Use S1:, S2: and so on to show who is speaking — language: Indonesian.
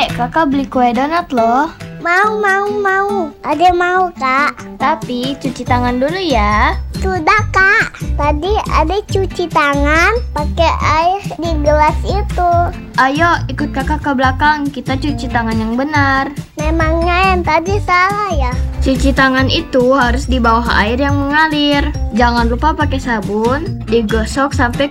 S1: Dek, kakak beli kue donat loh.
S2: Mau. Ada mau, Kak?
S1: Tapi cuci tangan dulu ya.
S2: Sudah, Kak. Tadi ada cuci tangan pakai air di gelas itu.
S1: Ayo ikut kakak ke belakang, kita cuci tangan yang benar.
S2: Memangnya yang tadi salah ya?
S1: Cuci tangan itu harus di bawah air yang mengalir. Jangan lupa pakai sabun, digosok sampai